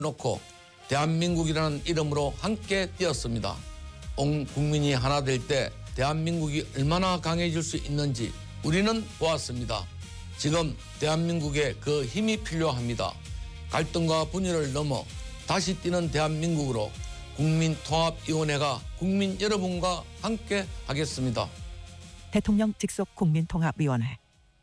놓고 대한민국이라는 이름으로 함께 뛰었습니다. 온 국민이 하나 될 때 대한민국이 얼마나 강해질 수 있는지 우리는 보았습니다. 지금 대한민국에 그 힘이 필요합니다. 갈등과 분열을 넘어 다시 뛰는 대한민국으로 국민통합위원회가 국민 여러분과 함께 하겠습니다. 대통령 직속 국민통합위원회.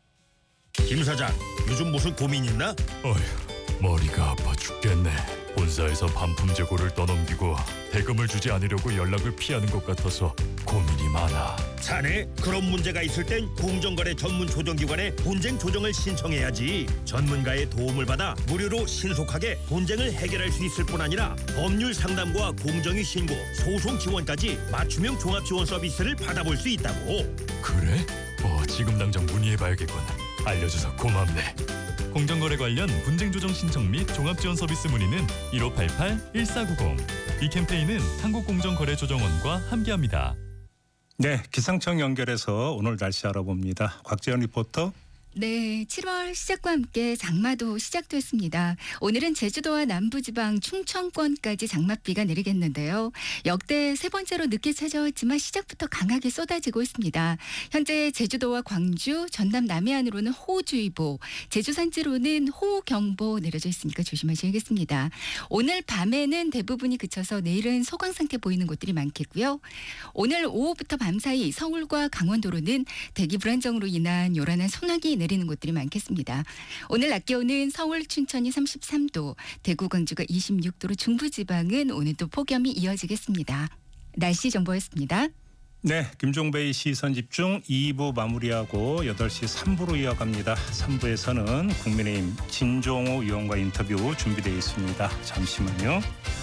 김 사장, 요즘 무슨 고민 있나? 어휴, 머리가 아파 죽겠네. 본사에서 반품 재고를 떠넘기고 대금을 주지 않으려고 연락을 피하는 것 같아서 고민이 많아. 자네, 그런 문제가 있을 땐 공정거래 전문 조정기관에 본쟁 조정을 신청해야지. 전문가의 도움을 받아 무료로 신속하게 본쟁을 해결할 수 있을 뿐 아니라 법률 상담과 공정위 신고, 소송 지원까지 맞춤형 종합 지원 서비스를 받아볼 수 있다고. 그래? 지금 당장 문의해봐야겠군. 알려줘서 고맙네. 공정거래 관련 분쟁 조정 신청 및 종합지원 서비스 문의는 1588-1490. 이 캠페인은 한국공정거래조정원과 함께합니다. 네, 기상청 연결해서 오늘 날씨 알아봅니다. 곽재현 리포터. 네, 7월 시작과 함께 장마도 시작됐습니다. 오늘은 제주도와 남부지방 충청권까지 장맛비가 내리겠는데요. 역대 세 번째로 늦게 찾아왔지만 시작부터 강하게 쏟아지고 있습니다. 현재 제주도와 광주, 전남 남해안으로는 호우주의보, 제주 산지로는 호우경보 내려져 있으니까 조심하셔야겠습니다. 오늘 밤에는 대부분이 그쳐서 내일은 소강 상태 보이는 곳들이 많겠고요. 오늘 오후부터 밤사이 서울과 강원도로는 대기 불안정으로 인한 요란한 소나기 내리는 곳들이 많겠습니다. 오늘 낮 기온은 서울, 춘천이 33도, 대구, 광주가 26도로 중부지방은 오늘도 폭염이 이어지겠습니다. 날씨 정보였습니다. 네, 김종배의 시선집중 2부 마무리하고 8시 3부로 이어갑니다. 3부에서는 국민의힘 진종호 의원과 인터뷰 준비되어 있습니다. 잠시만요.